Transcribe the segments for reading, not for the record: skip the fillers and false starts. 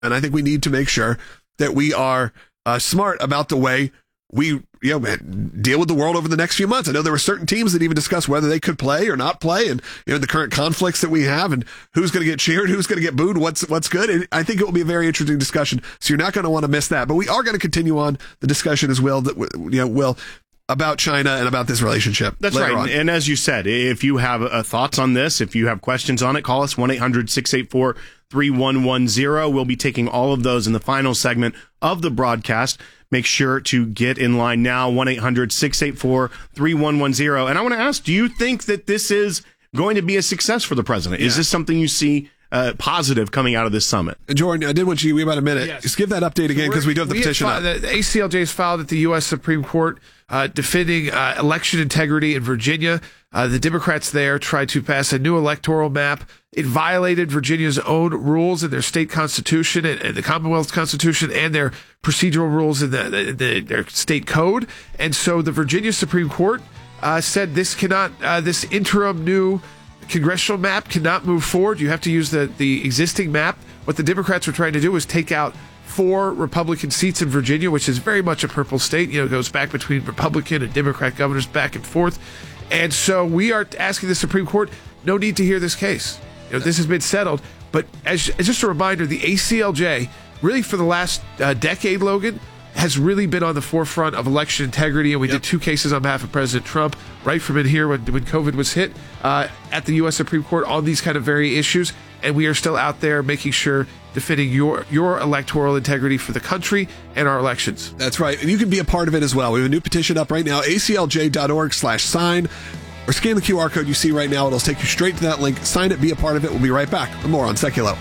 And I think we need to make sure that we are smart about the way we deal with the world over the next few months. I know there were certain teams that even discussed whether they could play or not play, and the current conflicts that we have, and who's going to get cheered, who's going to get booed, what's good. And I think it will be a very interesting discussion. So you're not going to want to miss that. But we are going to continue on the discussion as well. Will about China and about this relationship. That's right. On. And as you said, if you have thoughts on this, if you have questions on it, call us 1-800-684-3110. We'll be taking all of those in the final segment of the broadcast. Make sure to get in line now, 1-800-684-3110. And I want to ask, do you think that this is going to be a success for the president? Yeah. Is this something you see positive coming out of this summit? Jordan, I did want you, we have about a minute. Yes. Just give that update again, because we do have the petition up. The ACLJ has filed at the U.S. Supreme Court defending election integrity in Virginia. The Democrats there tried to pass a new electoral map. It violated Virginia's own rules in their state constitution and the Commonwealth's constitution and their procedural rules in their state code. And so the Virginia Supreme Court said this interim new congressional map cannot move forward. You have to use the existing map. What the Democrats were trying to do was take out 4 Republican seats in Virginia, which is very much a purple state. It goes back between Republican and Democrat governors back and forth. And so we are asking the Supreme Court, no need to hear this case. This has been settled. But as just a reminder, the ACLJ, really for the last decade, Logan, has really been on the forefront of election integrity. And we did 2 cases on behalf of President Trump right from in here when COVID was hit at the U.S. Supreme Court on these kind of very issues. And we are still out there making sure defending your electoral integrity for the country and our elections. That's right. And you can be a part of it as well. We have a new petition up right now, aclj.org/sign, or scan the QR code you see right now. It'll take you straight to that link. Sign it, be a part of it. We'll be right back with more on Seculo.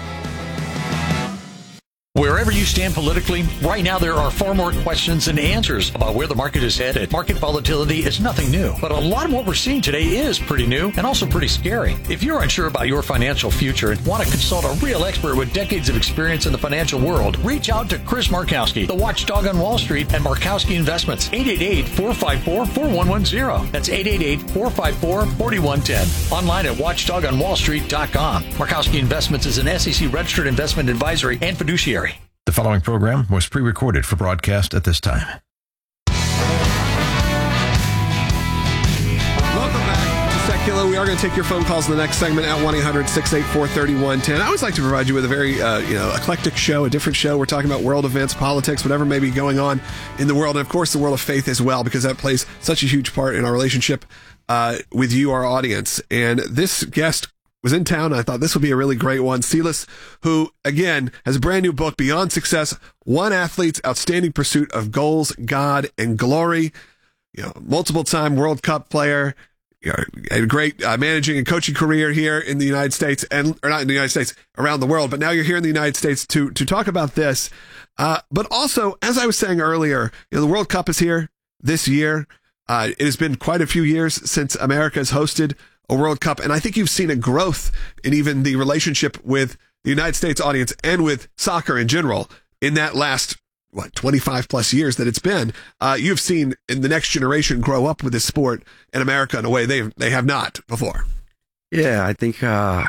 Wherever you stand politically, right now there are far more questions than answers about where the market is headed. Market volatility is nothing new, but a lot of what we're seeing today is pretty new and also pretty scary. If you're unsure about your financial future and want to consult a real expert with decades of experience in the financial world, reach out to Chris Markowski, the watchdog on Wall Street, and Markowski Investments. 888-454-4110. That's 888-454-4110. Online at watchdogonwallstreet.com. Markowski Investments is an SEC registered investment advisory and fiduciary. The following program was pre-recorded for broadcast at this time. Welcome back to Seculo. We are going to take your phone calls in the next segment at 1-800-684-3110. I always like to provide you with a very eclectic show, a different show. We're talking about world events, politics, whatever may be going on in the world, and of course the world of faith as well, because that plays such a huge part in our relationship with you, our audience. And this guest was in town. I thought this would be a really great one. Silas, who, again, has a brand new book, Beyond Success, One Athlete's Outstanding Pursuit of Goals, God, and Glory. Multiple-time World Cup player, a great managing and coaching career here in the United States, or not in the United States, around the world. But now you're here in the United States to talk about this. But also, as I was saying earlier, the World Cup is here this year. It has been quite a few years since America has hosted a World Cup, and I think you've seen a growth in even the relationship with the United States audience and with soccer in general in that last 25 plus years that it's been. You've seen in the next generation grow up with this sport in America in a way they have not before. Yeah, I think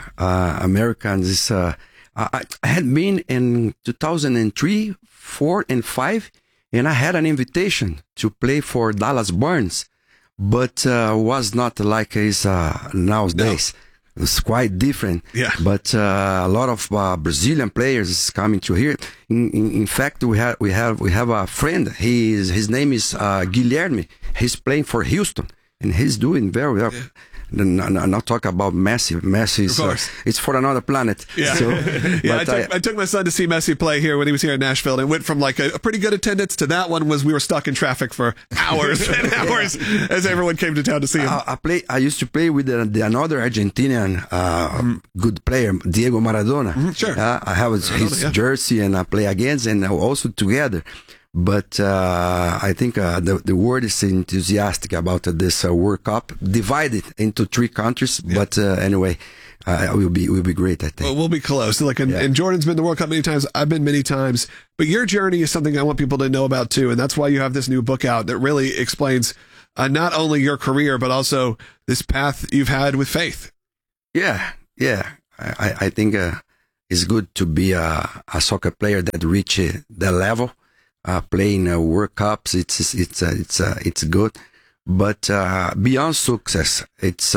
Americans I had been in 2003, 4, and 5, and I had an invitation to play for Dallas Burns. But was not like it's nowadays. No. It's quite different. Yeah. But a lot of Brazilian players coming to here. In fact, we have a friend. His name is Guilherme. He's playing for Houston, and he's doing very well. Yeah. Not talk about Messi. Messi is it's for another planet. Yeah. So, I took my son to see Messi play here when he was here in Nashville, and it went from like a pretty good attendance to that one was we were stuck in traffic for hours and hours as everyone came to town to see him. I used to play with another Argentinian good player, Diego Maradona. Mm-hmm, sure. I have his jersey and I play against and also together. But I think the world is enthusiastic about this World Cup, divided into 3 countries. Yeah. But anyway, it will be great, I think. Well, we'll be close. And Jordan's been to the World Cup many times. I've been many times. But your journey is something I want people to know about too, and that's why you have this new book out that really explains not only your career but also this path you've had with faith. Yeah. I think it's good to be a soccer player that reach that level. Playing World Cups, it's good. But beyond success, it's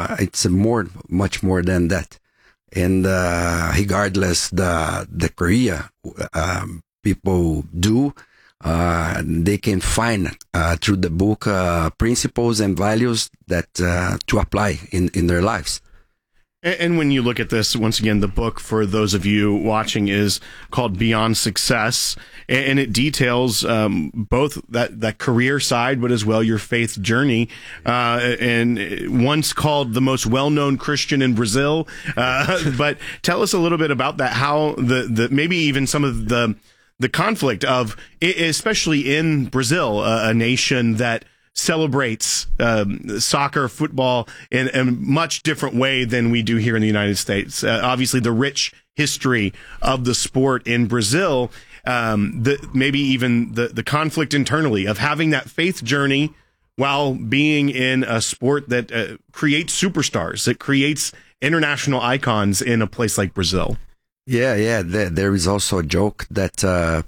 much more than that. And regardless the career people do, they can find through the book principles and values that to apply in their lives. And when you look at this, once again, the book for those of you watching is called Beyond Success, and it details both that career side, but as well your faith journey. And once called the most well-known Christian in Brazil, but tell us a little bit about that. How the maybe even some of the conflict of, especially in Brazil, a nation that celebrates soccer, football in a much different way than we do here in the United States. Obviously, the rich history of the sport in Brazil, maybe even the conflict internally of having that faith journey while being in a sport that creates superstars, that creates international icons in a place like Brazil. Yeah. There is also a joke that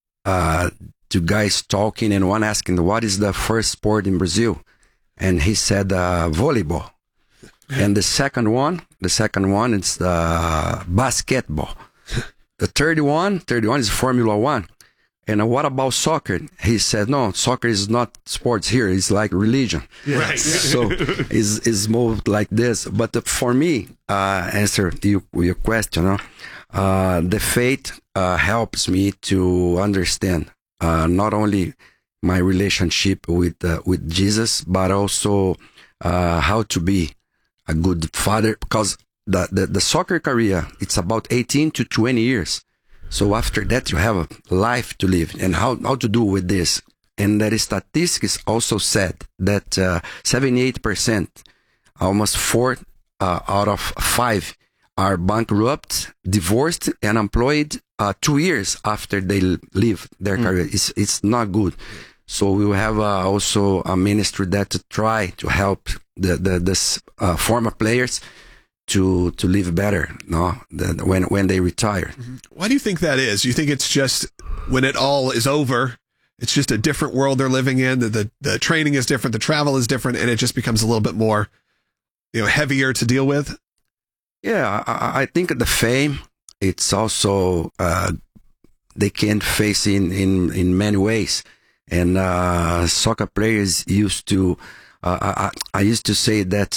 two guys talking and one asking, what is the first sport in Brazil? And he said, volleyball. And the second one is basketball. The third one is Formula One. And what about soccer? He said, no, soccer is not sports here. It's like religion. Right. So it's more like this. But for me, answer your question, the faith helps me to understand not only my relationship with Jesus, but also how to be a good father. Because the soccer career, it's about 18 to 20 years. So after that, you have a life to live, and how to do with this. And the statistics also said that 78%, almost 4 out of 5, are bankrupt, divorced, and employed 2 years after they leave their career. It's not good. So we will have also a ministry that to try to help the former players to live better, when they retire. Why do you think that is? You think it's just when it all is over, it's just a different world they're living in, the training is different, the travel is different, and it just becomes a little bit more, heavier to deal with? Yeah, I think the fame, it's also they can face in many ways, and soccer players used to. I used to say that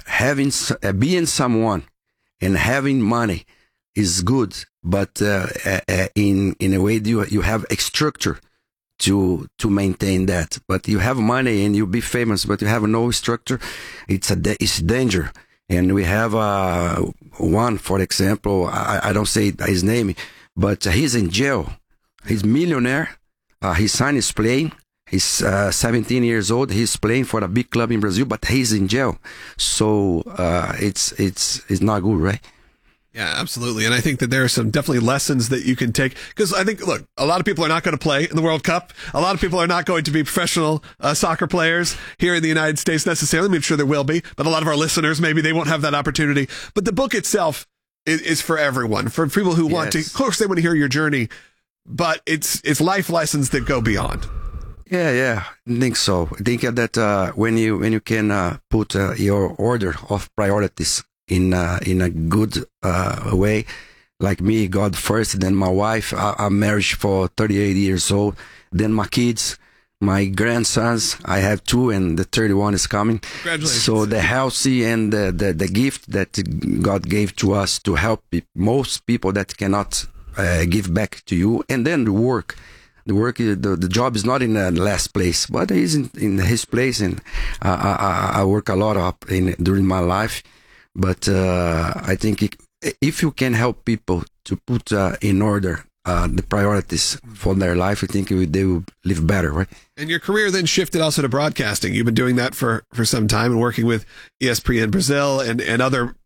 being someone and having money is good, but in a way you have a structure to maintain that. But you have money and you be famous, but you have no structure. It's danger. And we have one, for example, I don't say his name, but he's in jail. He's a millionaire. His son is playing. He's 17 years old. He's playing for a big club in Brazil, but he's in jail. So it's not good, right? Yeah, absolutely. And I think that there are some definitely lessons that you can take. Because I think, look, a lot of people are not going to play in the World Cup. A lot of people are not going to be professional soccer players here in the United States necessarily. I'm sure there will be. But a lot of our listeners, maybe they won't have that opportunity. But the book itself is for everyone. For people who want to. Of course, they want to hear your journey. But it's life lessons that go beyond. Yeah, I think so. I think that when you can put your order of priorities in a good way, like me, God first, then my wife. I'm married for 38 years old. Then my kids, my grandsons. I have 2, and the third one is coming. Congratulations! So the healthy and the gift that God gave to us to help most people that cannot give back to you, and then the work. The job is not in the last place, but he's in his place, and I work a lot during my life. But I think if you can help people to put in order the priorities for their life, I think they will live better, right? And your career then shifted also to broadcasting. You've been doing that for some time and working with ESPN Brazil and other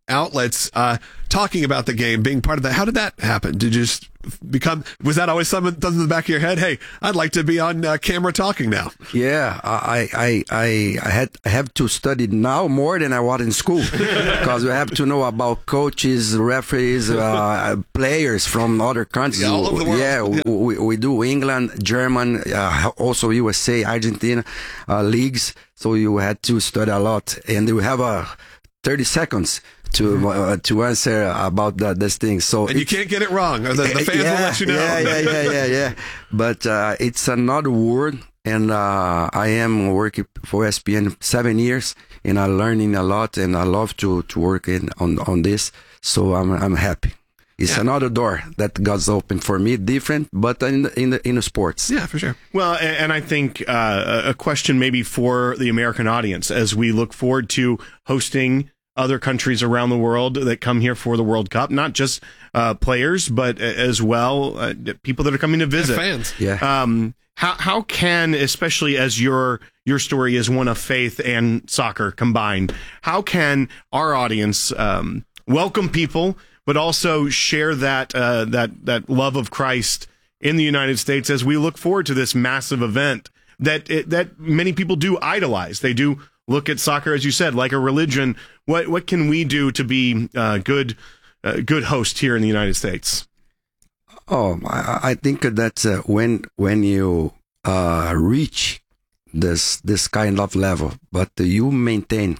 outlets talking about the game, being part of that. How did that happen? Did you just was that always something in the back of your head? Hey, I'd like to be on camera talking now. Yeah, I have to study now more than I was in school because we have to know about coaches, referees, players from other countries. Yeah, all over the world. Yeah. We do England, German, also USA, Argentina leagues. So you had to study a lot, and you have 30 seconds to answer about this thing. So and you can't get it wrong, or the fans will let you know. Yeah. But it's another word, and I am working for ESPN 7 years, and I'm learning a lot, and I love to work on this. So I'm happy. It's another door that God's open for me, different, but in the sports. Yeah, for sure. Well, and I think a question maybe for the American audience as we look forward to hosting other countries around the world that come here for the World Cup, not just players, but as well people that are coming to visit. Fans. Yeah. How can, especially as your story is one of faith and soccer combined, how can our audience welcome people, but also share that love of Christ in the United States as we look forward to this massive event that many people do idolize? They do look at soccer, as you said, like a religion. What can we do to be good host here in the United States? Oh, I think that when you reach this kind of level, but you maintain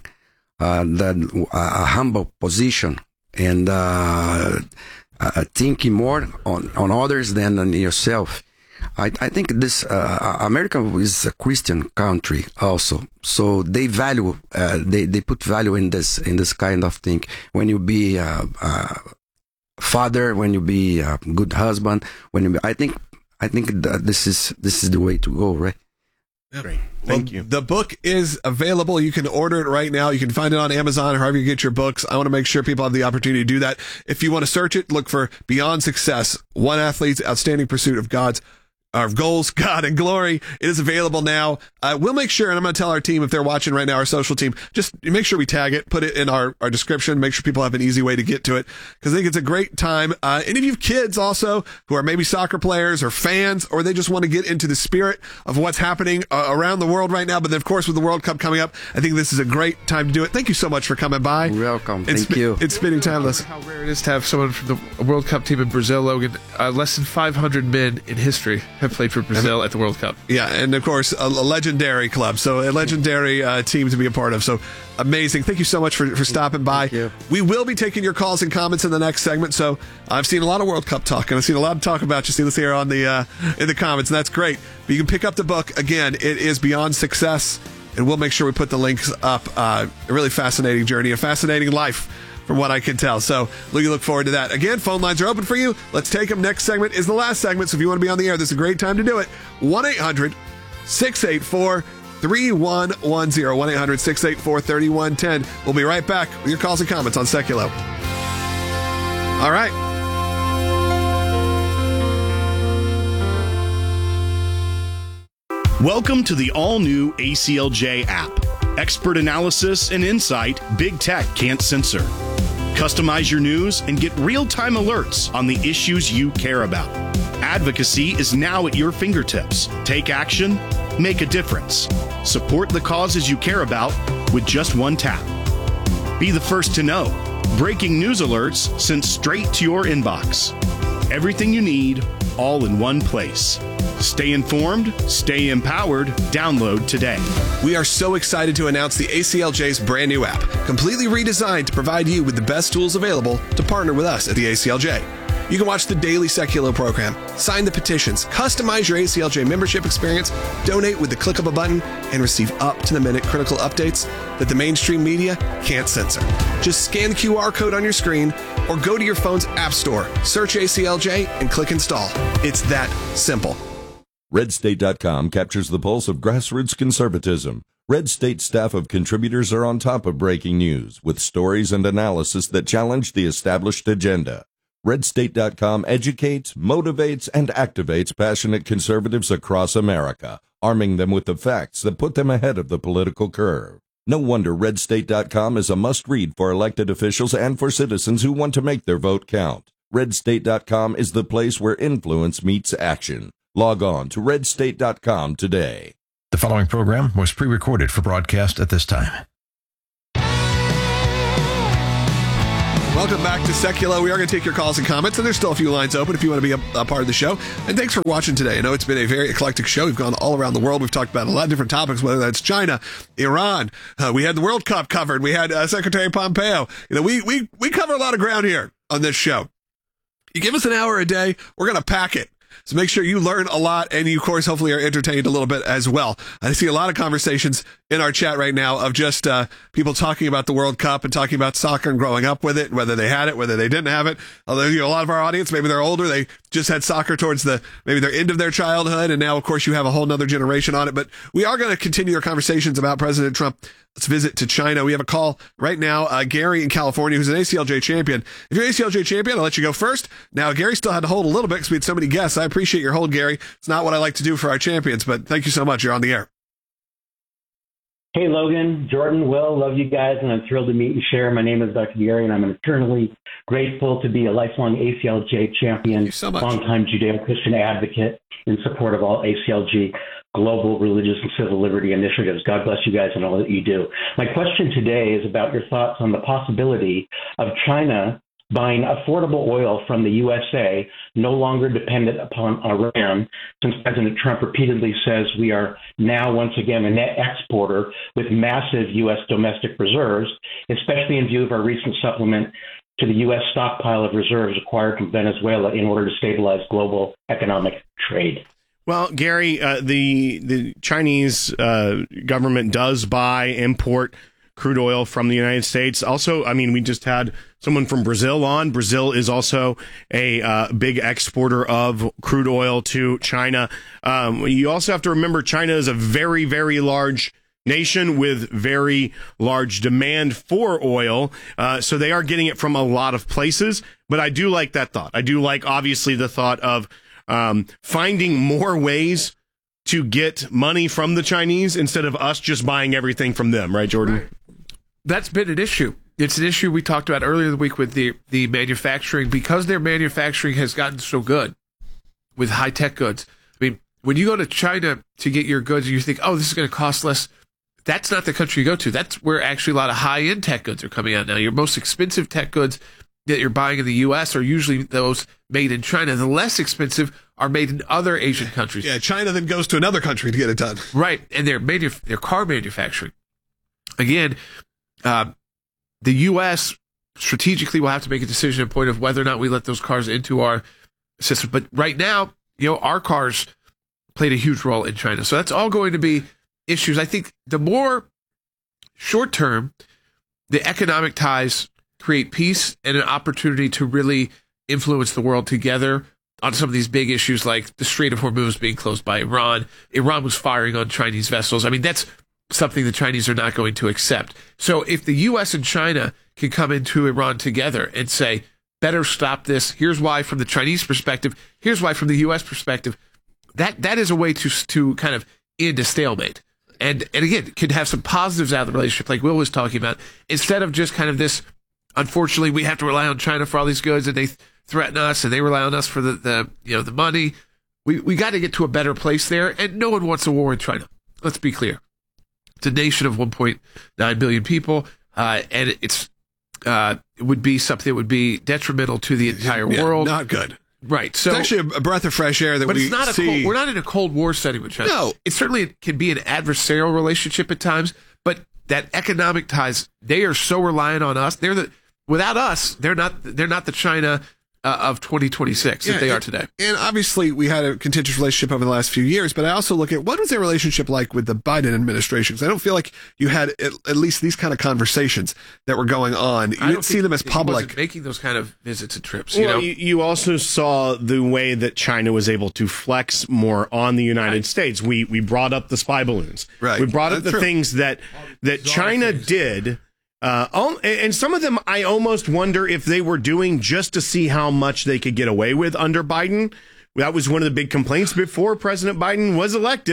a humble position and thinking more on others than on yourself. I think this America is a Christian country also, so they value they put value in this kind of thing. When you be father, when you be a good husband, I think that this is the way to go, right? Great. Thank you. The book is available. You can order it right now. You can find it on Amazon or however you get your books. I want to make sure people have the opportunity to do that. If you want to search it, look for Beyond Success, One Athlete's Outstanding Pursuit of Goals, God, and Glory. It is available now. We'll make sure, and I'm going to tell our team if they're watching right now, our social team, just make sure we tag it, put it in our description, make sure people have an easy way to get to it, because I think it's a great time. Any of you kids also who are maybe soccer players or fans, or they just want to get into the spirit of what's happening around the world right now, but then, of course, with the World Cup coming up, I think this is a great time to do it. Thank you so much for coming by. You're welcome. Thank you. It's Spinning Time. Listen. How rare it is to have someone from the World Cup team in Brazil, Logan. Less than 500 men in history have played for Brazil at the World Cup. Yeah, and of course, a legendary club, so a legendary team to be a part of. So amazing. Thank you so much for stopping by. Thank you. We will be taking your calls and comments in the next segment. So I've seen a lot of World Cup talk, and I've seen a lot of talk about you. See this here on the in the comments, and that's great. But you can pick up the book. Again, it is Beyond Success, and we'll make sure we put the links up. A really fascinating journey, a fascinating life, from what I can tell. So we look forward to that. Again, phone lines are open for you. Let's take them. Next segment is the last segment, so if you want to be on the air, this is a great time to do it. 1-800-684-3110. 1-800-684-3110. We'll be right back with your calls and comments on Seculo. All right. Welcome to the all-new ACLJ app. Expert analysis and insight big tech can't censor. Customize your news and get real-time alerts on the issues you care about. Advocacy is now at your fingertips. Take action, make a difference. Support the causes you care about with just one tap. Be the first to know. Breaking news alerts sent straight to your inbox. Everything you need, all in one place. Stay informed, stay empowered. Download today. We are so excited to announce the ACLJ's brand new app, completely redesigned to provide you with the best tools available to partner with us at the ACLJ. You can watch the daily Seculo program, sign the petitions, customize your ACLJ membership experience, donate with the click of a button, and receive up-to-the-minute critical updates that the mainstream media can't censor. Just scan the QR code on your screen or go to your phone's app store, search ACLJ, and click install. It's that simple. RedState.com captures the pulse of grassroots conservatism. Red State staff of contributors are on top of breaking news with stories and analysis that challenge the established agenda. RedState.com educates, motivates, and activates passionate conservatives across America, arming them with the facts that put them ahead of the political curve. No wonder RedState.com is a must-read for elected officials and for citizens who want to make their vote count. RedState.com is the place where influence meets action. Log on to RedState.com today. The following program was pre-recorded for broadcast at this time. Welcome back to Seculo. We are going to take your calls and comments, and there's still a few lines open if you want to be a part of the show. And thanks for watching today. I know it's been a very eclectic show. We've gone all around the world. We've talked about a lot of different topics, whether that's China, Iran. We had the World Cup covered. We had Secretary Pompeo. You know, we cover a lot of ground here on this show. You give us an hour a day, we're going to pack it. So make sure you learn a lot, and you, of course, hopefully are entertained a little bit as well. I see a lot of conversations in our chat right now of just people talking about the World Cup and talking about soccer and growing up with it, whether they had it, whether they didn't have it. Although, you know, a lot of our audience, maybe they're older, they just had soccer towards maybe their end of their childhood, and now, of course, you have a whole nother generation on it. But we are going to continue our conversations about President Trump. Let's visit to China. We have a call right now. Gary in California, who's an ACLJ champion. If you're an ACLJ champion, I'll let you go first. Now, Gary still had to hold a little bit because we had so many guests. I appreciate your hold, Gary. It's not what I like to do for our champions, but thank you so much. You're on the air. Hey, Logan, Jordan, Will, love you guys, and I'm thrilled to meet and share. My name is Dr. Gary, and I'm eternally grateful to be a lifelong ACLJ champion, Thank you so much. longtime Judeo-Christian advocate in support of all ACLG global religious and civil liberty initiatives. God bless you guys and all that you do. My question today is about your thoughts on the possibility of China buying affordable oil from the USA, no longer dependent upon Iran, since President Trump repeatedly says we are now once again a net exporter with massive U.S. domestic reserves, especially in view of our recent supplement to the U.S. stockpile of reserves acquired from Venezuela in order to stabilize global economic trade. Well, Gary, the Chinese government does import crude oil from the United States. Also, I mean, we just had someone from Brazil on. Brazil is also a big exporter of crude oil to China. You also have to remember China is a very, very large nation with very large demand for oil. So they are getting it from a lot of places. But I do like that thought. I do like, obviously, the thought of finding more ways to get money from the Chinese instead of us just buying everything from them. Right, Jordan? Right. That's been an issue. It's an issue we talked about earlier in the week with the manufacturing, because their manufacturing has gotten so good with high-tech goods. I mean, when you go to China to get your goods and you think, oh, this is going to cost less, that's not the country you go to. That's where actually a lot of high-end tech goods are coming out now. Your most expensive tech goods that you're buying in the U.S. are usually those made in China. The less expensive are made in other Asian countries. Yeah, China then goes to another country to get it done. Right, and their car manufacturing. Again, the U.S. strategically will have to make a decision at the point of whether or not we let those cars into our system. But right now, you know, our cars played a huge role in China. So that's all going to be issues. I think the more short term, the economic ties create peace and an opportunity to really influence the world together on some of these big issues like the Strait of Hormuz being closed by Iran. Iran was firing on Chinese vessels. I mean, that's something the Chinese are not going to accept. So if the U.S. and China can come into Iran together and say, better stop this, here's why from the Chinese perspective, here's why from the U.S. perspective, that is a way to kind of end a stalemate. And again, can have some positives out of the relationship, like Will was talking about, instead of just kind of this, unfortunately, we have to rely on China for all these goods, and they threaten us, and they rely on us for the money. We got to get to a better place there, and no one wants a war in China. Let's be clear. It's a nation of 1.9 billion people, and it would be something that would be detrimental to the entire world. Not good. Right. So it's actually a breath of fresh air that but we it's not see. We're not in a Cold War setting with China. No. It certainly can be an adversarial relationship at times, but that economic ties, they are so reliant on us. Without us, they're not the China of 2026 that they are today. And obviously, we had a contentious relationship over the last few years, but I also look at what was their relationship like with the Biden administration? Because I don't feel like you had at least these kind of conversations that were going on. You didn't see them as public. He wasn't making those kind of visits and trips. Well, you also saw the way that China was able to flex more on the United States. We brought up the spy balloons. Right. We brought up That's the true. things that China did. And some of them, I almost wonder if they were doing just to see how much they could get away with under Biden. That was one of the big complaints before President Biden was elected,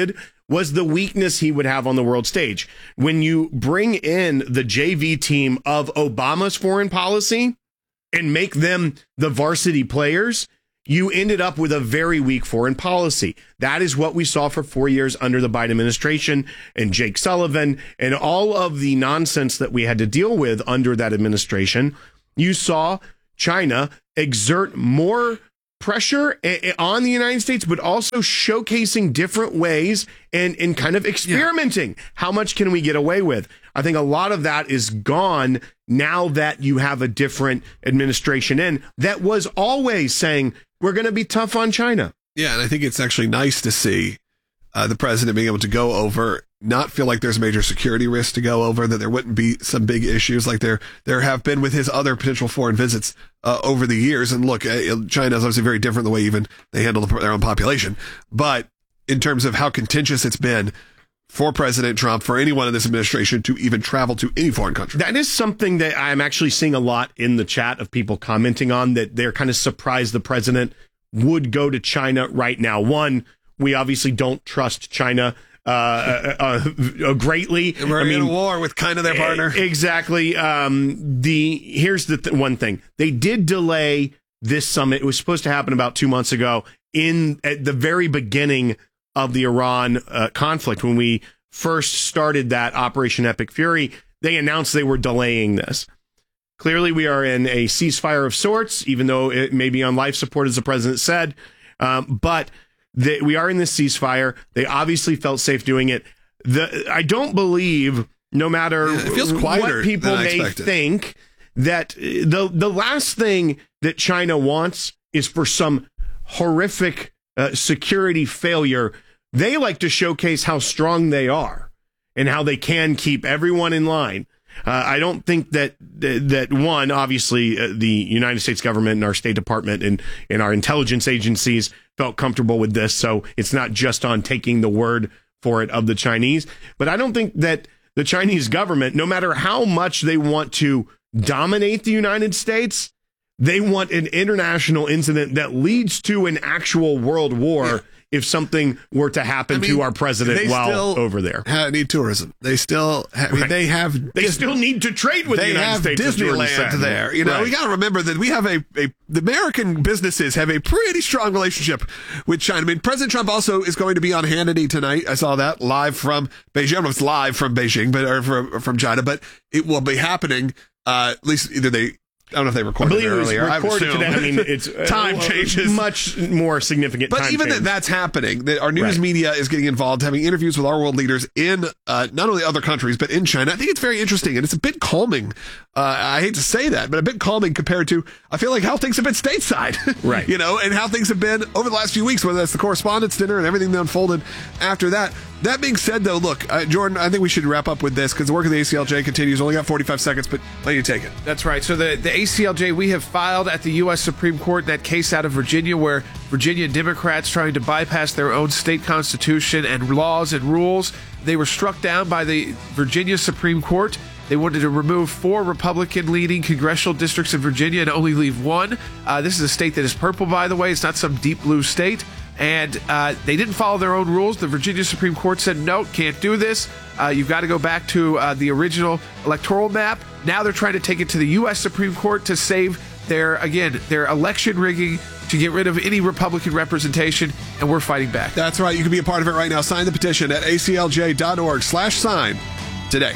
was the weakness he would have on the world stage. When you bring in the JV team of Obama's foreign policy and make them the varsity players, you ended up with a very weak foreign policy. That is what we saw for 4 years under the Biden administration and Jake Sullivan and all of the nonsense that we had to deal with under that administration. You saw China exert more pressure on the United States, but also showcasing different ways and kind of experimenting. Yeah. How much can we get away with? I think a lot of that is gone now that you have a different administration in that was always saying, we're going to be tough on China. Yeah, and I think it's actually nice to see the president being able to go over, not feel like there's major security risk to go over, that there wouldn't be some big issues like there have been with his other potential foreign visits over the years. And look, China is obviously very different the way even they handle their own population. But in terms of how contentious it's been for President Trump, for anyone in this administration to even travel to any foreign country. That is something that I'm actually seeing a lot in the chat of people commenting on, that they're kind of surprised the president would go to China right now. One, we obviously don't trust China greatly. We're in a war with kind of their partner. Exactly. Here's the one thing. They did delay this summit. It was supposed to happen about 2 months ago at the very beginning of the Iran conflict. When we first started that Operation Epic Fury, they announced they were delaying this. Clearly, we are in a ceasefire of sorts, even though it may be on life support, as the president said. But we are in this ceasefire. They obviously felt safe doing it. I don't believe, no matter it feels quieter what people than I may expected. think, that the last thing that China wants is for some horrific security failure. They like to showcase how strong they are and how they can keep everyone in line. I don't think that one, obviously, the United States government and our State Department and our intelligence agencies felt comfortable with this. So it's not just on taking the word for it of the Chinese. But I don't think that the Chinese government, no matter how much they want to dominate the United States, they want an international incident that leads to an actual world war. Yeah. If something were to happen to our president while over there. Need tourism. They still they still need to trade with the United States. They have Disneyland there. You know, right. We got to remember that we have the American businesses have a pretty strong relationship with China. I mean, President Trump also is going to be on Hannity tonight. I saw that live from Beijing. I don't know if it's live from Beijing, or from China, but it will be happening. At least either I don't know if they recorded it earlier. I believe it was recorded today. I mean, it's time changes. Much more significant. But even that's happening. Our news media is getting involved, having interviews with our world leaders in not only other countries, but in China. I think it's very interesting, and it's a bit calming. I hate to say that, but a bit calming compared to, I feel like, how things have been stateside. Right. You know, and how things have been over the last few weeks, whether that's the correspondence dinner and everything that unfolded after that. That being said, though, look, Jordan, I think we should wrap up with this because the work of the ACLJ continues. Only got 45 seconds, but let you take it. That's right. So the ACLJ, we have filed at the U.S. Supreme Court that case out of Virginia where Virginia Democrats trying to bypass their own state constitution and laws and rules. They were struck down by the Virginia Supreme Court. They wanted to remove 4 Republican-leading congressional districts in Virginia and only leave 1. This is a state that is purple, by the way. It's not some deep blue state. And they didn't follow their own rules. The Virginia Supreme Court said, no, can't do this. You've got to go back to the original electoral map. Now they're trying to take it to the U.S. Supreme Court to save their election rigging, to get rid of any Republican representation, and we're fighting back. That's right. You can be a part of it right now. Sign the petition at aclj.org/sign today.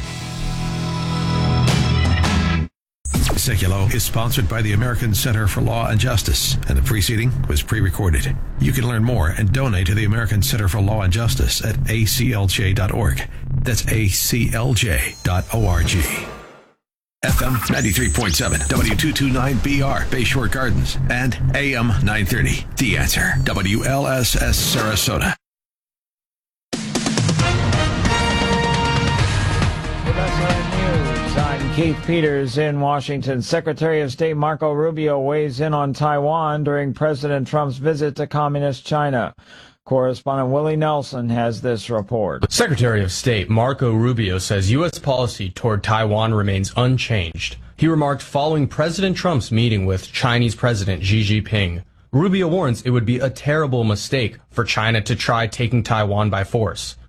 Seculo is sponsored by the American Center for Law and Justice, and the preceding was pre-recorded. You can learn more and donate to the American Center for Law and Justice at aclj.org. That's aclj.org. FM 93.7, W229BR, Bayshore Gardens, and AM 930. The Answer, WLSS Sarasota. Keith Peters in Washington. Secretary of State Marco Rubio weighs in on Taiwan during President Trump's visit to Communist China. Correspondent Willie Nelson has this report. Secretary of State Marco Rubio says U.S. policy toward Taiwan remains unchanged. He remarked following President Trump's meeting with Chinese President Xi Jinping. Rubio warns it would be a terrible mistake for China to try taking Taiwan by force.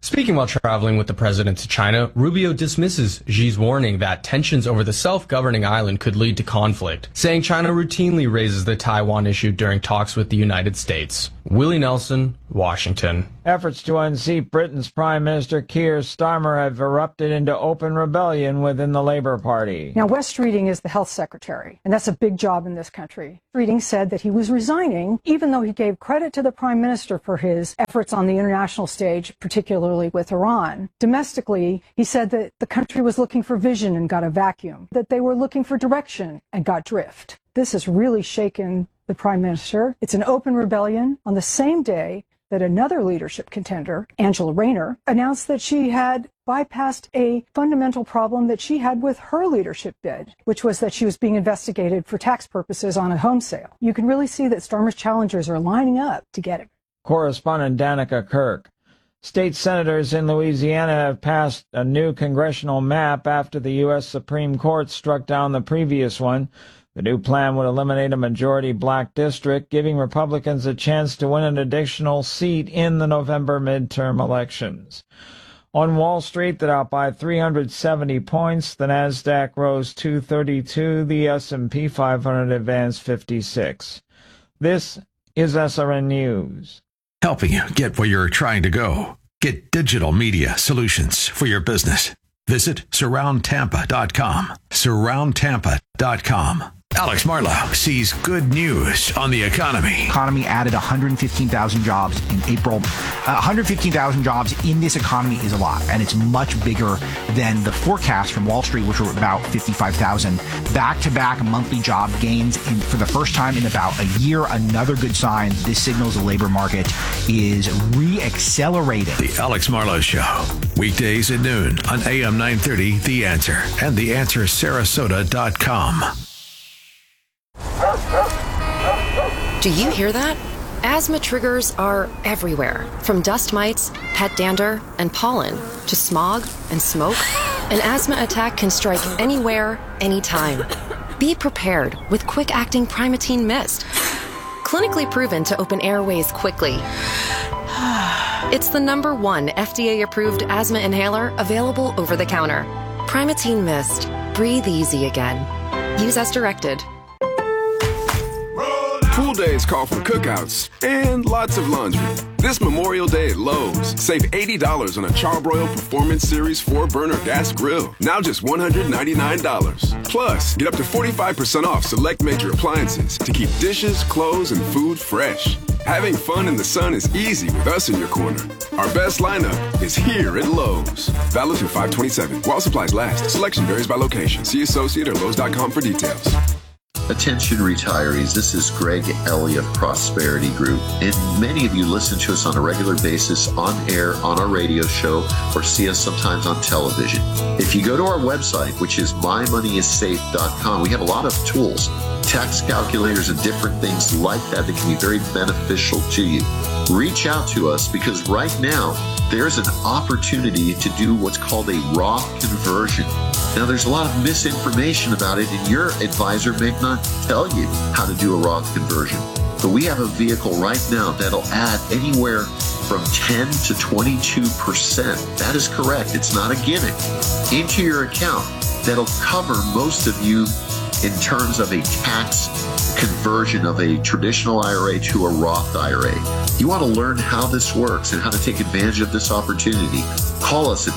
Speaking while traveling with the president to China, Rubio dismisses Xi's warning that tensions over the self-governing island could lead to conflict, saying China routinely raises the Taiwan issue during talks with the United States. Willie Nelson, Washington. Efforts to unseat Britain's Prime Minister Keir Starmer have erupted into open rebellion within the Labour Party. Now, Wes Streeting is the health secretary, and that's a big job in this country. Streeting said that he was resigning, even though he gave credit to the Prime Minister for his efforts on the international stage, particularly with Iran. Domestically, he said that the country was looking for vision and got a vacuum, that they were looking for direction and got drift. This has really shaken the Prime Minister. It's an open rebellion on the same day that another leadership contender, Angela Rayner, announced that she had bypassed a fundamental problem that she had with her leadership bid, which was that she was being investigated for tax purposes on a home sale. You can really see that Starmer's challengers are lining up to get him. Correspondent Danica Kirk. State senators in Louisiana have passed a new congressional map after the U.S. Supreme Court struck down the previous one. The new plan would eliminate a majority black district, giving Republicans a chance to win an additional seat in the November midterm elections. On Wall Street, the Dow by 370 points, the Nasdaq rose 232, the S&P 500 advanced 56. This is SRN News. Helping you get where you're trying to go. Get digital media solutions for your business. Visit surroundtampa.com. Surroundtampa.com. Alex Marlowe sees good news on the economy. Economy added 115,000 jobs in April. 115,000 jobs in this economy is a lot, and it's much bigger than the forecast from Wall Street, which were about 55,000. Back-to-back monthly job gains for the first time in about a year. Another good sign. This signals the labor market is re-accelerating. The Alex Marlowe Show. Weekdays at noon on AM 930, The Answer, and TheAnswerSarasota.com. Do you hear that? Asthma triggers are everywhere, from dust mites, pet dander, and pollen, to smog and smoke. An asthma attack can strike anywhere, anytime. Be prepared with quick-acting Primatene Mist. Clinically proven to open airways quickly. It's the #1 FDA-approved asthma inhaler available over the counter. Primatene Mist. Breathe easy again. Use as directed. Pool days call for cookouts and lots of laundry. This Memorial Day at Lowe's, save $80 on a Charbroil Performance Series 4-burner gas grill. Now just $199. Plus, get up to 45% off select major appliances to keep dishes, clothes, and food fresh. Having fun in the sun is easy with us in your corner. Our best lineup is here at Lowe's. Valid through 5/27. While supplies last. Selection varies by location. See associate or Lowe's.com for details. Attention retirees, this is Greg Ellie of Prosperity Group, and many of you listen to us on a regular basis on air, on our radio show, or see us sometimes on television. If you go to our website, which is mymoneyissafe.com, we have a lot of tools, tax calculators and different things like that that can be very beneficial to you. Reach out to us because right now there's an opportunity to do what's called a Roth conversion. Now, there's a lot of misinformation about it, and your advisor may not tell you how to do a Roth conversion. But we have a vehicle right now that'll add anywhere from 10 to 22%. That is correct. It's not a gimmick. Into your account that'll cover most of you in terms of a tax conversion of a traditional IRA to a Roth IRA. You want to learn how this works and how to take advantage of this opportunity? Call us at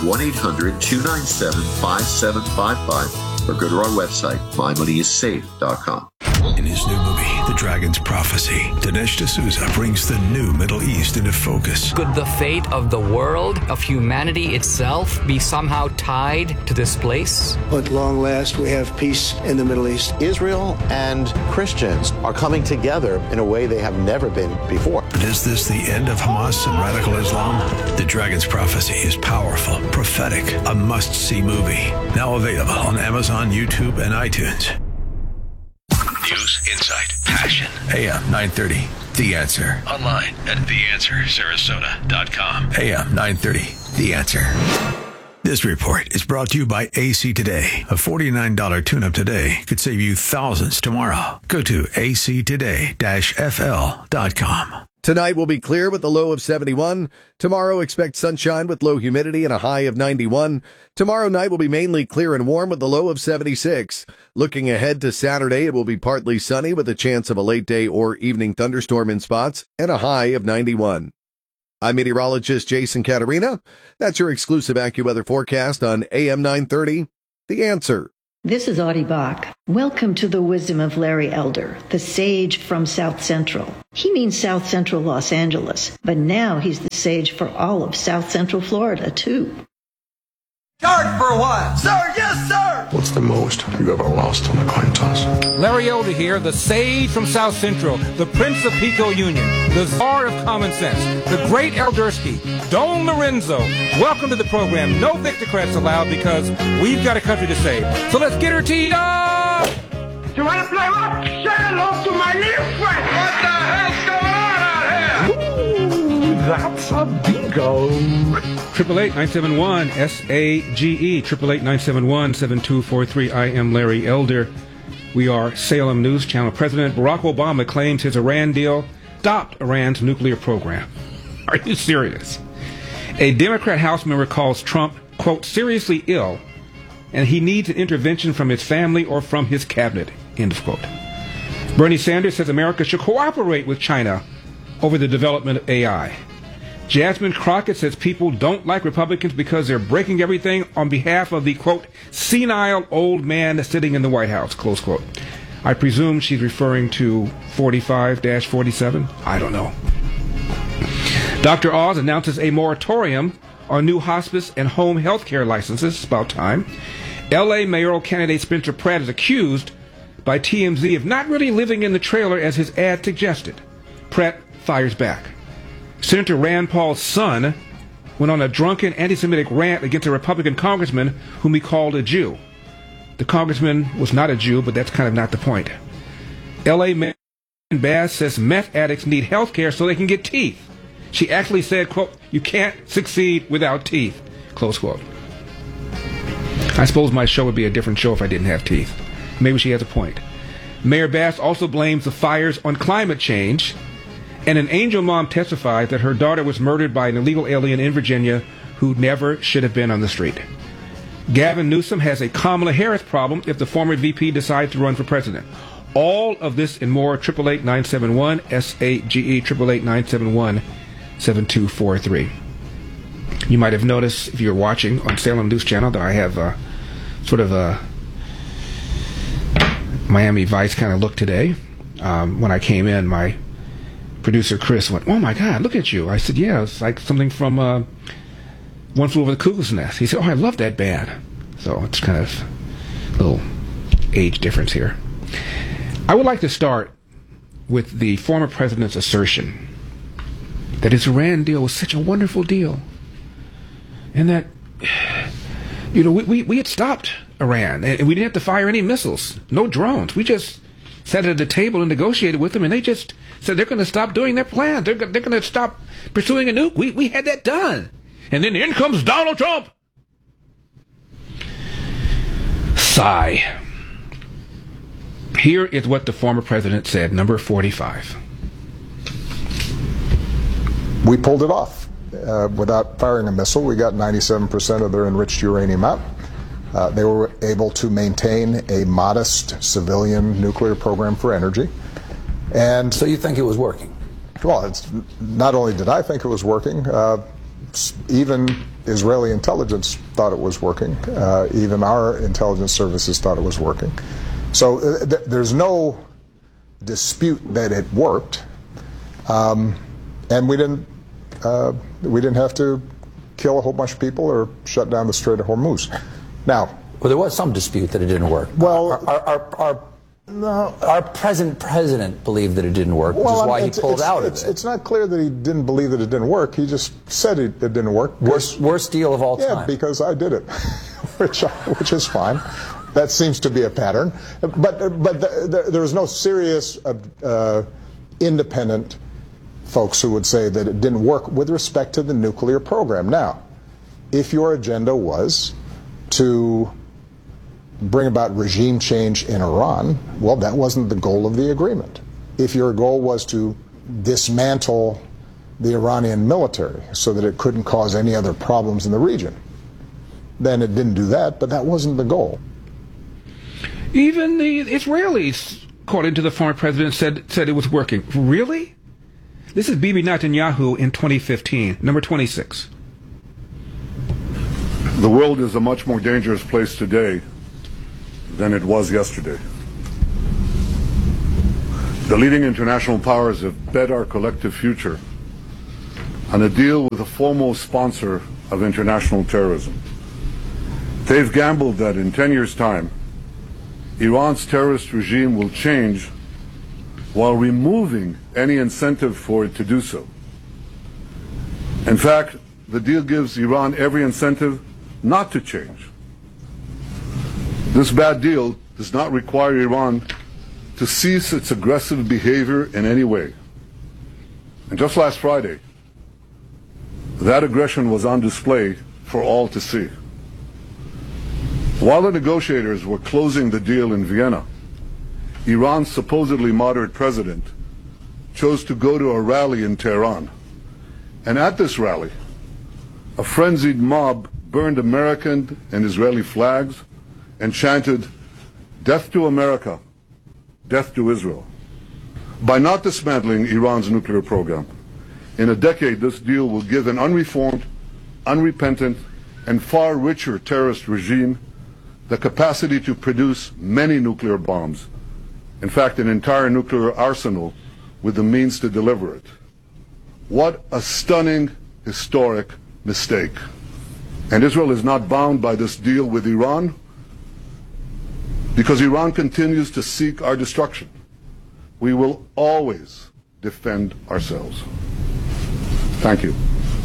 1-800-297-5755 or go to our website, mymoneyissafe.com. In his new movie, The Dragon's Prophecy, Dinesh D'Souza brings the new Middle East into focus. Could the fate of the world, of humanity itself, be somehow tied to this place? At long last, we have peace in the Middle East. Israel and Christians are coming together in a way they have never been before. But is this the end of Hamas and radical Islam? The Dragon's Prophecy is powerful, prophetic, a must-see movie. Now available on Amazon, YouTube, and iTunes. News, insight, passion. AM 930, The Answer. Online at TheAnswerSarasota.com. AM 930, The Answer. This report is brought to you by AC Today. A $49 tune-up today could save you thousands tomorrow. Go to actoday-fl.com. Tonight will be clear with a low of 71. Tomorrow, expect sunshine with low humidity and a high of 91. Tomorrow night will be mainly clear and warm with a low of 76. Looking ahead to Saturday, it will be partly sunny with a chance of a late day or evening thunderstorm in spots and a high of 91. I'm meteorologist Jason Caterina. That's your exclusive AccuWeather forecast on AM 930, The Answer. This is Audie Bach. Welcome to the wisdom of Larry Elder, the sage from South Central. He means South Central Los Angeles, but now he's the sage for all of South Central Florida, too. Charge for a while. Sir, yes, sir. What's the most you ever lost on a coin toss? Larry Elder here, the sage from South Central, the Prince of Pico Union, the czar of common sense, the great Eldersky, Don Lorenzo. Welcome to the program. No Victocrats allowed because we've got a country to save. So let's get her teed up. You want to play what? Say hello to my new friend. What the hell's going on out here? Ooh, that's a bingo. 888-971-SAGE, 888-971-7243. I am Larry Elder. We are Salem News Channel. President Barack Obama claims his Iran deal stopped Iran's nuclear program. Are you serious? A Democrat House member calls Trump, quote, seriously ill, and he needs an intervention from his family or from his cabinet, end of quote. Bernie Sanders says America should cooperate with China over the development of AI. Jasmine Crockett says people don't like Republicans because they're breaking everything on behalf of the, quote, senile old man sitting in the White House, close quote. I presume she's referring to 45-47? I don't know. Dr. Oz announces a moratorium on new hospice and home health care licenses. It's about time. L.A. mayoral candidate Spencer Pratt is accused by TMZ of not really living in the trailer as his ad suggested. Pratt fires back. Senator Rand Paul's son went on a drunken anti-Semitic rant against a Republican congressman whom he called a Jew. The congressman was not a Jew, but that's kind of not the point. L.A. Mayor Bass says meth addicts need health care so they can get teeth. She actually said, quote, you can't succeed without teeth, close quote. I suppose my show would be a different show if I didn't have teeth. Maybe she has a point. Mayor Bass also blames the fires on climate change. And an angel mom testified that her daughter was murdered by an illegal alien in Virginia who never should have been on the street. Gavin Newsom has a Kamala Harris problem if the former VP decides to run for president. All of this and more, 888-971-SAGE, 888-971-7243. You might have noticed, if you're watching on Salem News Channel, that I have sort of a Miami Vice kind of look today. When I came in, my producer Chris went, oh my God, look at you. I said, yeah, it's like something from One Flew Over the Cuckoo's Nest. He said, oh, I love that band. So it's kind of a little age difference here. I would like to start with the former president's assertion that his Iran deal was such a wonderful deal. And that, you know, we had stopped Iran and we didn't have to fire any missiles, no drones. We just sat at the table and negotiated with them, and they just said they're going to stop doing their plan. They're going to stop pursuing a nuke. We had that done. And then in comes Donald Trump. Sigh. Here is what the former president said, number 45. We pulled it off. Without firing a missile, we got 97% of their enriched uranium out. They were able to maintain a modest civilian nuclear program for energy. And so you think it was working? Well, it's, not only did I think it was working, even Israeli intelligence thought it was working. Even our intelligence services thought it was working. So there's no dispute that it worked, and we didn't have to kill a whole bunch of people or shut down the Strait of Hormuz. Now, well, there was some dispute that it didn't work. Well, our present president believed that it didn't work, which is why he pulled out of it. It's not clear that he didn't believe that it didn't work. He just said it didn't work. Worst deal of all time. Yeah, because I did it, which is fine. That seems to be a pattern. But there was no serious independent folks who would say that it didn't work with respect to the nuclear program. Now, if your agenda was to bring about regime change in Iran, well, that wasn't the goal of the agreement. If your goal was to dismantle the Iranian military so that it couldn't cause any other problems in the region. Then it didn't do that, but that wasn't the goal. Even the Israelis, according to the former president, said it was working. Really? This is Bibi Netanyahu in 2015, number 26. The world is a much more dangerous place today than it was yesterday. The leading international powers have bet our collective future on a deal with the foremost sponsor of international terrorism. They've gambled that in 10 years' time, Iran's terrorist regime will change while removing any incentive for it to do so. In fact, the deal gives Iran every incentive not to change. This bad deal does not require Iran to cease its aggressive behavior in any way. And just last Friday, that aggression was on display for all to see. While the negotiators were closing the deal in Vienna, Iran's supposedly moderate president chose to go to a rally in Tehran. And at this rally, a frenzied mob burned American and Israeli flags and chanted, "Death to America, death to Israel." By not dismantling Iran's nuclear program, in a decade this deal will give an unreformed, unrepentant, and far richer terrorist regime the capacity to produce many nuclear bombs. In fact, an entire nuclear arsenal with the means to deliver it. What a stunning, historic mistake. And Israel is not bound by this deal with Iran because Iran continues to seek our destruction. We will always defend ourselves. Thank you.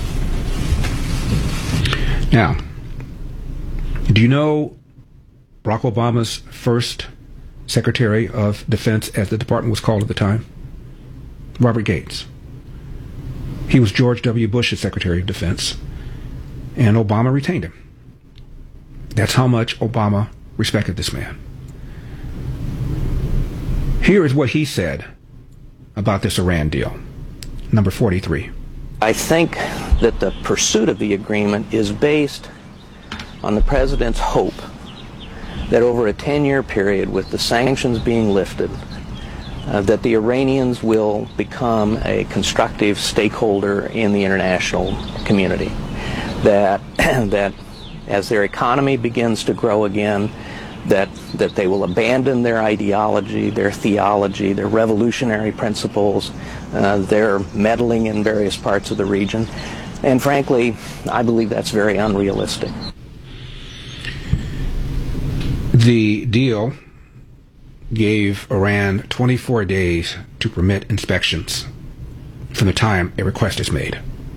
Now, do you know Barack Obama's first Secretary of Defense, as the department was called at the time? Robert Gates. He was George W. Bush's Secretary of Defense, and Obama retained him. That's how much Obama respected this man. Here is what he said about this Iran deal. Number 43. I think that the pursuit of the agreement is based on the president's hope that over a 10-year period, with the sanctions being lifted, that the Iranians will become a constructive stakeholder in the international community. That as their economy begins to grow again, that they will abandon their ideology, their theology, their revolutionary principles, their meddling in various parts of the region. And frankly, I believe that's very unrealistic. The deal gave Iran 24 days to permit inspections from the time a request is made.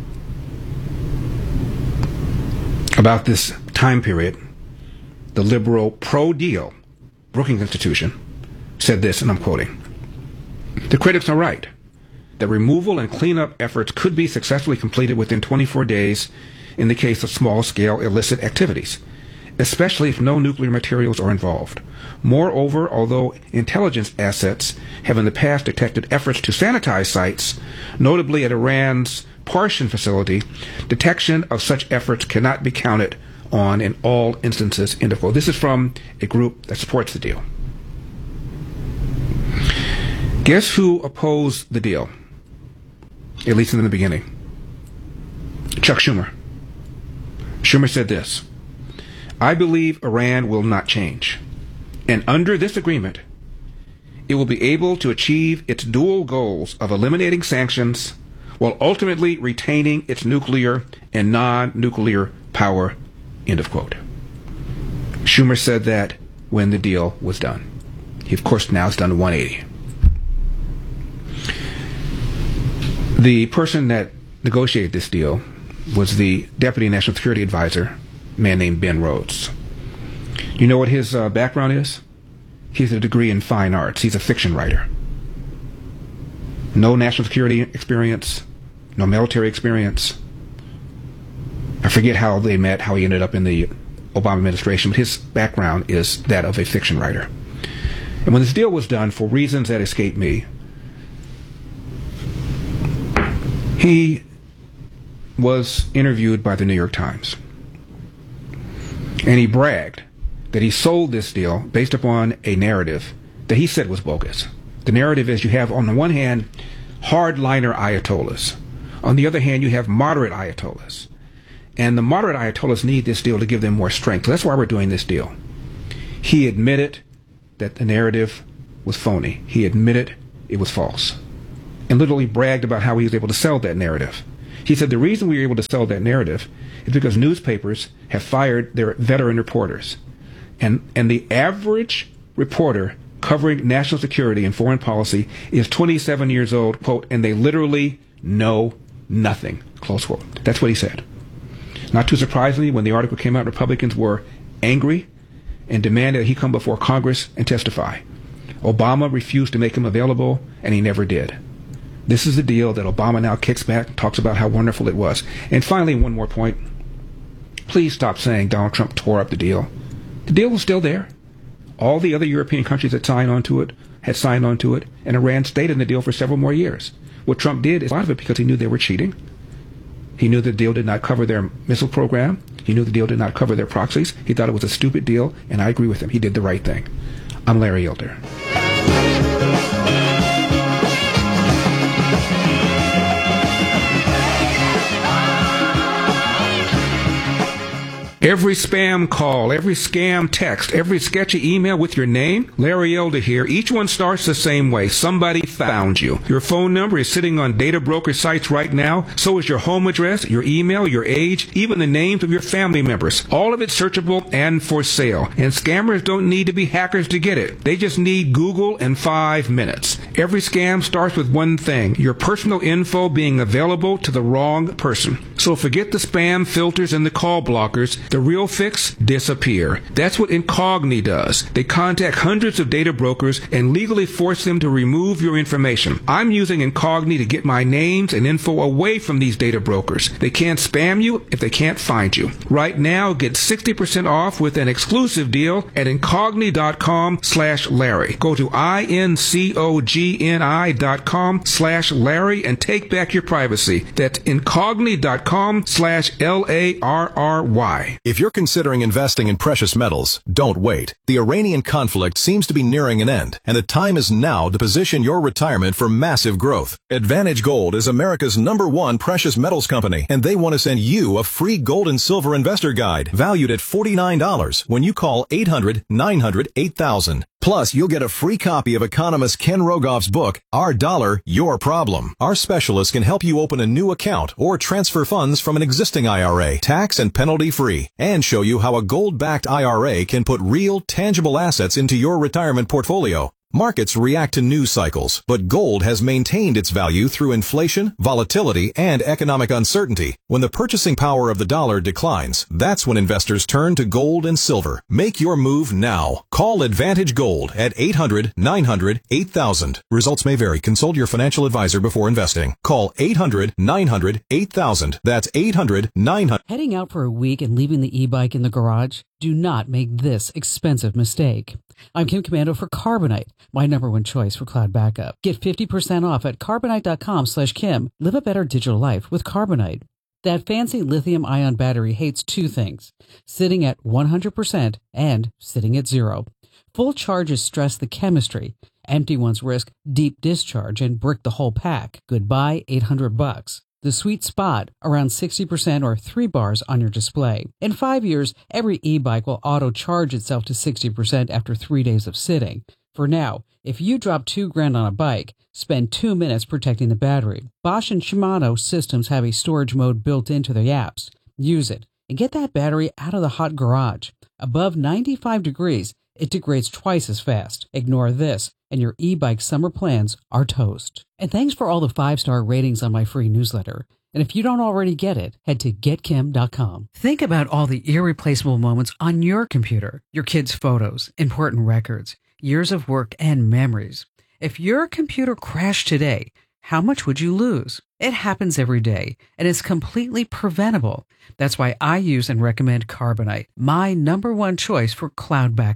About this time period, the liberal pro-deal Brookings Institution said this, and I'm quoting, "The critics are right that removal and cleanup efforts could be successfully completed within 24 days in the case of small-scale illicit activities, especially if no nuclear materials are involved. Moreover, although intelligence assets have in the past detected efforts to sanitize sites, notably at Iran's Parshan facility, detection of such efforts cannot be counted on in all instances." End of quote. This is from a group that supports the deal. Guess who opposed the deal, at least in the beginning? Chuck Schumer. Schumer said this: "I believe Iran will not change, and under this agreement, it will be able to achieve its dual goals of eliminating sanctions while ultimately retaining its nuclear and non-nuclear power." End of quote. Schumer said that when the deal was done. He, of course, now has done a 180. The person that negotiated this deal was the Deputy National Security Advisor, a man named Ben Rhodes. You know what his background is? He has a degree in fine arts. He's a fiction writer. No national security experience, no military experience. I forget how they met, how he ended up in the Obama administration, but his background is that of a fiction writer. And when this deal was done, for reasons that escape me, he was interviewed by the New York Times, and he bragged that he sold this deal based upon a narrative that he said was bogus. The narrative is you have, on the one hand, hardliner Ayatollahs. On the other hand, you have moderate Ayatollahs. And the moderate Ayatollahs need this deal to give them more strength. So that's why we're doing this deal. He admitted that the narrative was phony. He admitted it was false. And literally bragged about how he was able to sell that narrative. He said the reason we were able to sell that narrative is because newspapers have fired their veteran reporters. And the average reporter covering national security and foreign policy is 27 years old, quote, and they literally know nothing, close quote. That's what he said. Not too surprisingly, when the article came out, Republicans were angry and demanded that he come before Congress and testify. Obama refused to make him available, and he never did. This is the deal that Obama now kicks back, talks about how wonderful it was. And finally, one more point. Please stop saying Donald Trump tore up the deal. The deal was still there. All the other European countries that signed on to it had signed on to it, and Iran stayed in the deal for several more years. What Trump did is a lot of it because he knew they were cheating. He knew the deal did not cover their missile program. He knew the deal did not cover their proxies. He thought it was a stupid deal, and I agree with him. He did the right thing. I'm Larry Elder. Every spam call, every scam text, every sketchy email with your name, Larry Elder here, each one starts the same way. Somebody found you. Your phone number is sitting on data broker sites right now. So is your home address, your email, your age, even the names of your family members. All of it searchable and for sale. And scammers don't need to be hackers to get it. They just need Google and 5 minutes. Every scam starts with one thing, your personal info being available to the wrong person. So forget the spam filters and the call blockers. The real fix? Disappear. That's what Incogni does. They contact hundreds of data brokers and legally force them to remove your information. I'm using Incogni to get my names and info away from these data brokers. They can't spam you if they can't find you. Right now, get 60% off with an exclusive deal at Incogni.com/Larry. Go to INCOGNI.com/Larry and take back your privacy. That's Incogni.com/LARRY. If you're considering investing in precious metals, don't wait. The Iranian conflict seems to be nearing an end, and the time is now to position your retirement for massive growth. Advantage Gold is America's #1 precious metals company, and they want to send you a free gold and silver investor guide valued at $49 when you call 800-900-8000. Plus, you'll get a free copy of economist Ken Rogoff's book, Our Dollar, Your Problem. Our specialists can help you open a new account or transfer funds from an existing IRA, tax and penalty free, and show you how a gold-backed IRA can put real, tangible assets into your retirement portfolio. Markets react to news cycles, but gold has maintained its value through inflation, volatility, and economic uncertainty. When the purchasing power of the dollar declines, that's when investors turn to gold and silver. Make your move now. Call Advantage Gold at 800-900-8000. Results may vary. Consult your financial advisor before investing. Call 800-900-8000. That's 800-900. Heading out for a week and leaving the e-bike in the garage? Do not make this expensive mistake. I'm Kim Commando for Carbonite, my #1 choice for cloud backup. Get 50% off at Carbonite.com/Kim. Live a better digital life with Carbonite. That fancy lithium-ion battery hates two things, sitting at 100% and sitting at 0. Full charges stress the chemistry. Empty ones risk deep discharge and brick the whole pack. Goodbye $800. The sweet spot, around 60% or 3 bars on your display. In 5 years, every e-bike will auto-charge itself to 60% after 3 days of sitting. For now, if you drop $2,000 on a bike, spend 2 minutes protecting the battery. Bosch and Shimano systems have a storage mode built into their apps. Use it and get that battery out of the hot garage. Above 95 degrees, it degrades twice as fast. Ignore this, and your e-bike summer plans are toast. And thanks for all the 5-star ratings on my free newsletter. And if you don't already get it, head to getkim.com. Think about all the irreplaceable moments on your computer, your kids' photos, important records, years of work, and memories. If your computer crashed today, how much would you lose? It happens every day, and it's completely preventable. That's why I use and recommend Carbonite, my #1 choice for cloud backup.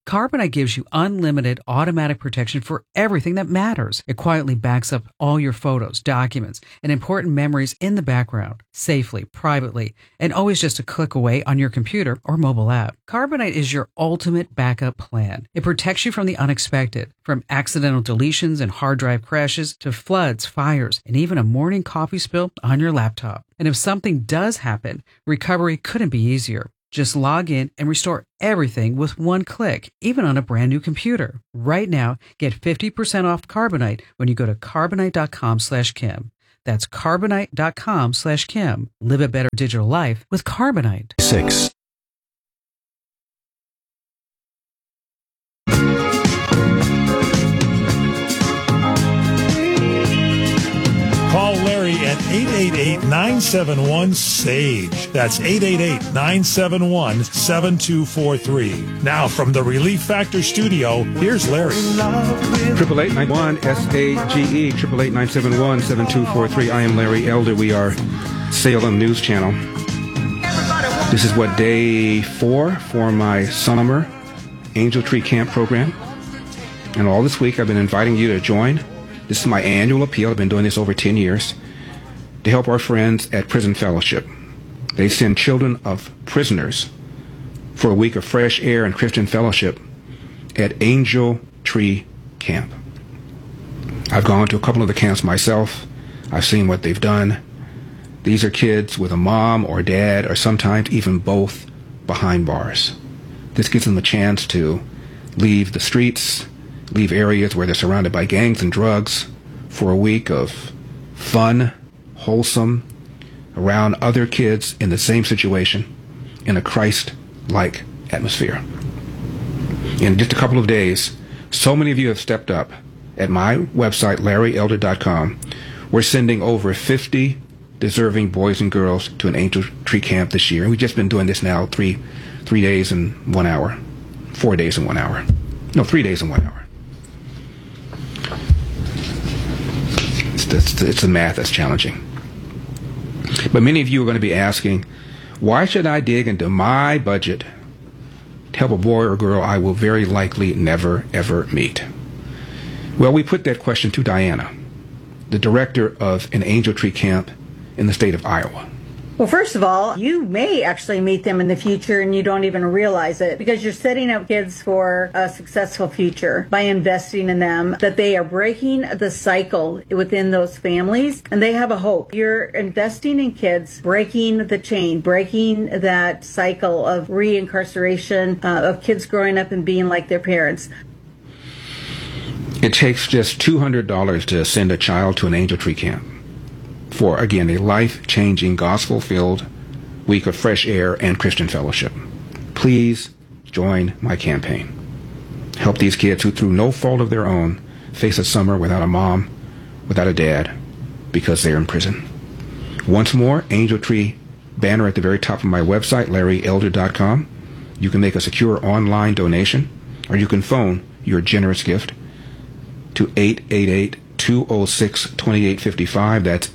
Carbonite gives you unlimited automatic protection for everything that matters. It quietly backs up all your photos, documents, and important memories in the background, safely, privately, and always just a click away on your computer or mobile app. Carbonite is your ultimate backup plan. It protects you from the unexpected, from accidental deletions and hard drive crashes to floods, fires, and even a morning coffee spill on your laptop. And if something does happen, recovery couldn't be easier. Just log in and restore everything with one click, even on a brand new computer. Right now, get 50% off Carbonite when you go to Carbonite.com/Kim. That's Carbonite.com/Kim. Live a better digital life with Carbonite. 6. Call Larry at 888-971-SAGE. That's 888-971-7243. Now from the Relief Factor studio, here's Larry. 888-91-SAGE, 888-971-7243. I am Larry Elder. We are Salem News Channel. This is day 4 for my summer Angel Tree Camp program. And all this week I've been inviting you to join. This is my annual appeal. I've been doing this over 10 years to help our friends at Prison Fellowship. They send children of prisoners for a week of fresh air and Christian fellowship at Angel Tree Camp. I've gone to a couple of the camps myself. I've seen what they've done. These are kids with a mom or dad or sometimes even both behind bars. This gives them a chance to leave the streets, leave areas where they're surrounded by gangs and drugs for a week of fun, wholesome, around other kids in the same situation in a Christ-like atmosphere. In just a couple of days, so many of you have stepped up. At my website, LarryElder.com, we're sending over 50 deserving boys and girls to an Angel Tree Camp this year. And we've just been doing this now 3 days and 1 hour. 4 days and 1 hour. No, 3 days and 1 hour. It's the math that's challenging. But many of you are going to be asking, why should I dig into my budget to help a boy or girl I will very likely never, ever meet? Well, we put that question to Diana, the director of an Angel Tree Camp in the state of Iowa. Well, first of all, you may actually meet them in the future and you don't even realize it because you're setting up kids for a successful future by investing in them, that they are breaking the cycle within those families and they have a hope. You're investing in kids, breaking the chain, breaking that cycle of reincarceration, of kids growing up and being like their parents. It takes just $200 to send a child to an Angel Tree Camp for, again, a life-changing, gospel-filled week of fresh air and Christian fellowship. Please join my campaign. Help these kids who, through no fault of their own, face a summer without a mom, without a dad, because they're in prison. Once more, Angel Tree banner at the very top of my website, LarryElder.com. You can make a secure online donation, or you can phone your generous gift to 888-206-2855. That's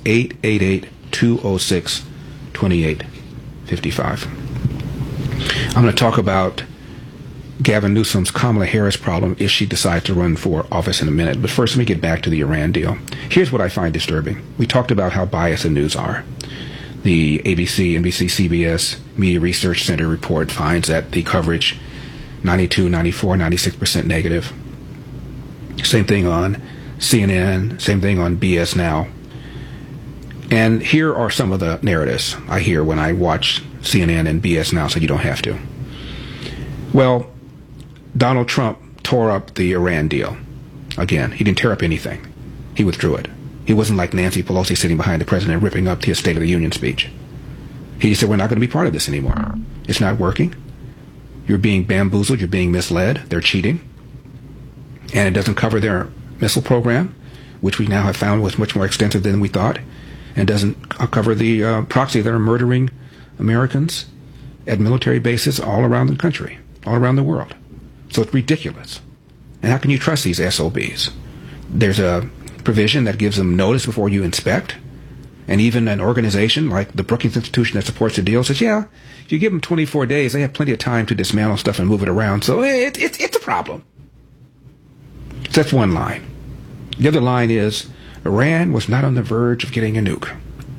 888-206-2855. I'm going to talk about Gavin Newsom's Kamala Harris problem if she decides to run for office in a minute. But first, let me get back to the Iran deal. Here's what I find disturbing. We talked about how biased the news are. The ABC, NBC, CBS Media Research Center report finds that the coverage 92, 94, 96% negative. Same thing on CNN, same thing on BS Now. And here are some of the narratives I hear when I watch CNN and BS Now, so you don't have to. Well, Donald Trump tore up the Iran deal. Again, he didn't tear up anything. He withdrew it. He wasn't like Nancy Pelosi sitting behind the president ripping up his State of the Union speech. He said, we're not going to be part of this anymore. It's not working. You're being bamboozled. You're being misled. They're cheating. And it doesn't cover their missile program, which we now have found was much more extensive than we thought, and doesn't cover the proxy that are murdering Americans at military bases all around the country, all around the world. So it's ridiculous. And how can you trust these SOBs? There's a provision that gives them notice before you inspect. And even an organization like the Brookings Institution that supports the deal says, yeah, if you give them 24 days, they have plenty of time to dismantle stuff and move it around. So it's a problem. So that's one line. The other line is Iran was not on the verge of getting a nuke.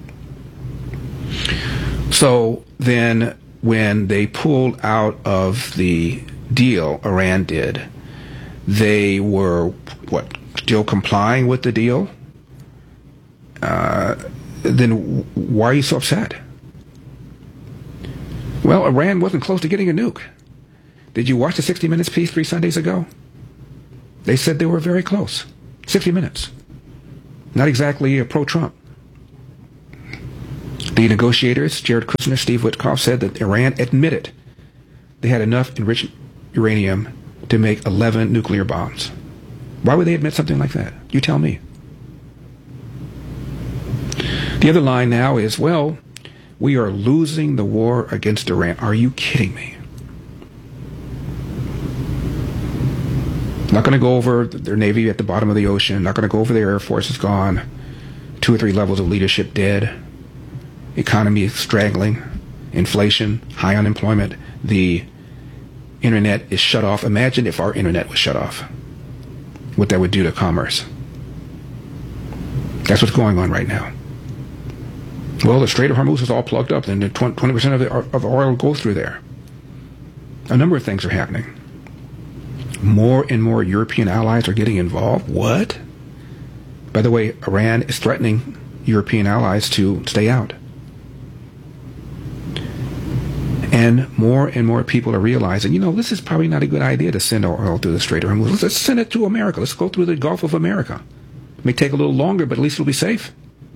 So then when they pulled out of the deal, Iran did, they were, still complying with the deal? Then why are you so upset? Well, Iran wasn't close to getting a nuke. Did you watch the 60 Minutes piece 3 Sundays ago? They said they were very close. 60 Minutes. Not exactly pro-Trump. The negotiators, Jared Kushner, Steve Witkoff, said that Iran admitted they had enough enriched uranium to make 11 nuclear bombs. Why would they admit something like that? You tell me. The other line now is, well, we are losing the war against Iran. Are you kidding me? Not going to go over their Navy at the bottom of the ocean. Not going to go over their Air Force is gone. 2 or 3 levels of leadership dead. Economy straggling. Inflation. High unemployment. The internet is shut off. Imagine if our internet was shut off. What that would do to commerce. That's what's going on right now. Well, the Strait of Hormuz is all plugged up, and 20% of the oil goes through there. A number of things are happening. More and more European allies are getting involved. What? By the way, Iran is threatening European allies to stay out. And more people are realizing, this is probably not a good idea to send oil through the Strait of Hormuz. Let's send it to America. Let's go through the Gulf of America. It may take a little longer, but at least it'll be safe.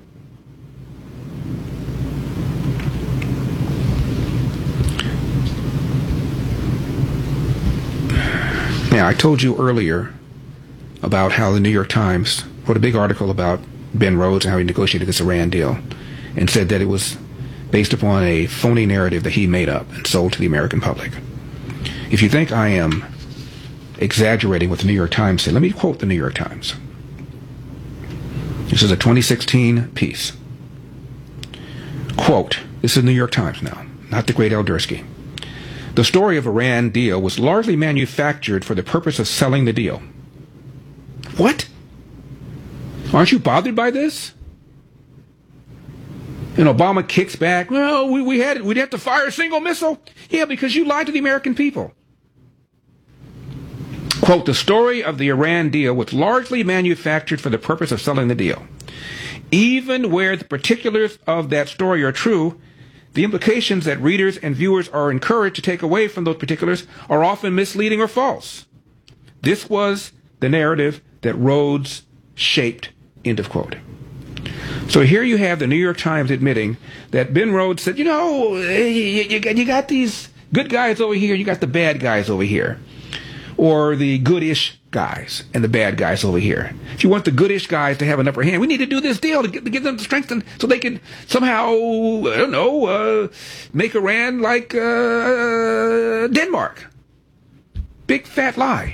Now, I told you earlier about how the New York Times wrote a big article about Ben Rhodes and how he negotiated this Iran deal and said that it was based upon a phony narrative that he made up and sold to the American public. If you think I am exaggerating what the New York Times said, let me quote the New York Times. This is a 2016 piece. Quote, this is the New York Times now, not the great Eldersky. The story of Iran deal was largely manufactured for the purpose of selling the deal. What? Aren't you bothered by this? And Obama kicks back. Well, we'd have to fire a single missile. Yeah, because you lied to the American people. Quote, the story of the Iran deal was largely manufactured for the purpose of selling the deal. Even where the particulars of that story are true, the implications that readers and viewers are encouraged to take away from those particulars are often misleading or false. This was the narrative that Rhodes shaped, end of quote. So here you have the New York Times admitting that Ben Rhodes said, you got these good guys over here, you got the bad guys over here. Or the goodish guys and the bad guys over here. If you want the goodish guys to have an upper hand, we need to do this deal to give them the strength so they can somehow, make Iran like Denmark. Big fat lie.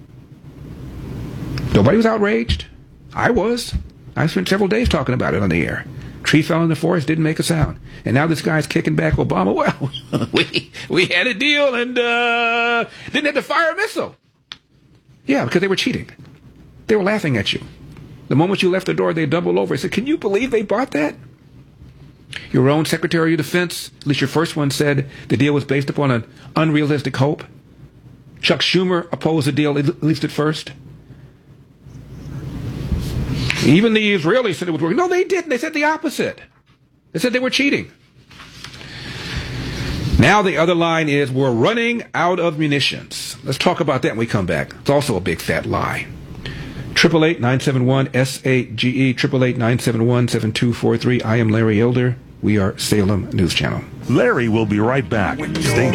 Nobody was outraged. I was. I spent several days talking about it on the air. Tree fell in the forest, didn't make a sound. And now this guy's kicking back Obama. Well, we had a deal and didn't have to fire a missile. Yeah, because they were cheating. They were laughing at you. The moment you left the door, they doubled over. I said, can you believe they bought that? Your own Secretary of Defense, at least your first one, said the deal was based upon an unrealistic hope. Chuck Schumer opposed the deal, at least at first. Even the Israelis said it was working. No, they didn't. They said the opposite. They said they were cheating. Now the other line is we're running out of munitions. Let's talk about that when we come back. It's also a big fat lie. 888-971-SAGE, 888-971-7243. I am Larry Elder. We are Salem News Channel. Larry will be right back. Stay tuned.